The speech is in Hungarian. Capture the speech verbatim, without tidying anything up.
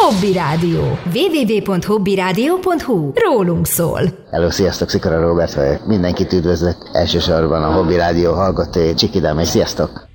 Hobby Rádió. double-u double-u double-u pont hobby rádió pont hu. Rólunk szól. Hello, sziasztok, Szikora Róbert vagyok. Mindenkit üdvözlök, elsősorban a Hobby Rádió hallgatói, Csikidám, és sziasztok!